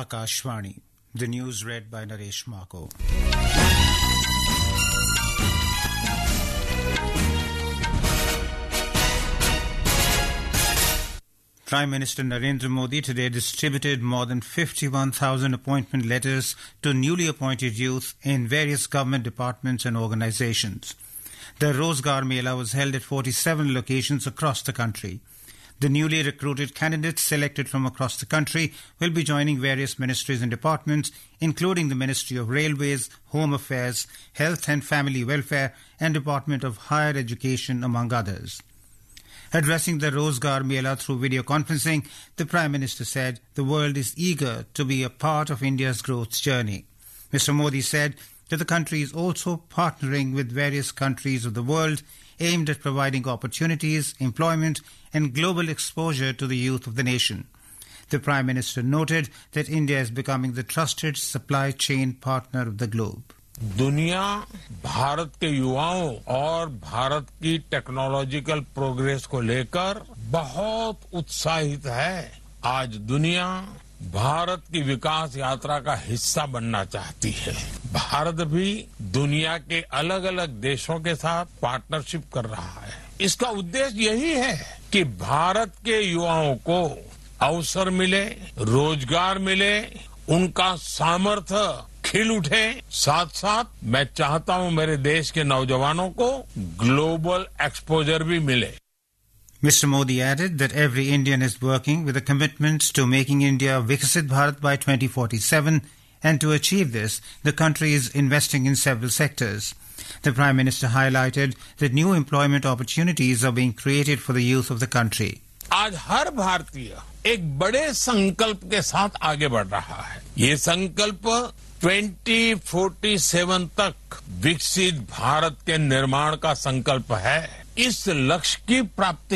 Akashvani. The news read by Naresh Marco. Prime Minister Narendra Modi today distributed more than 51,000 appointment letters to newly appointed youth in various government departments and organizations. The Rozgar Mela was held at 47 locations across the country. The newly recruited candidates selected from across the country will be joining various ministries and departments, including the Ministry of Railways, Home Affairs, Health and Family Welfare, and Department of Higher Education, among others. Addressing the Rozgar Mela through video conferencing, the Prime Minister said the world is eager to be a part of India's growth journey. Mr. Modi said that the country is also partnering with various countries of the world aimed at providing opportunities, employment, and global exposure to the youth of the nation. The Prime Minister noted that India is becoming the trusted supply chain partner of the globe. दुनिया भारत के युवाओं और भारत की technological progress को लेकर बहुत उत्साहित है। आज दुनिया भारत की विकास यात्रा का हिस्सा बनना चाहती है। भारत भी दुनिया के अलग अलग देशों के साथ पार्टनरशिप कर रहा है। इसका उद्देश्य यही है कि भारत के युवाओं को अवसर मिले, रोजगार मिले, उनका सामर्थ्य खिल उठे। साथ साथ मैं चाहता हूं मेरे देश के नौजवानों को ग्लोबल एक्सपोजर भी मिले। Mr. Modi added that every Indian is working with a commitment to making India Viksit Bharat by 2047, and to achieve this, the country is investing in several sectors. The Prime Minister highlighted that new employment opportunities are being created for the youth of the country. आज हर भारतीय एक बड़े संकल्प के साथ आगे बढ़ रहा है। ये संकल्प 2047 तक विकसित भारत के निर्माण का संकल्प है। इस लक्ष्य की प्राप्ति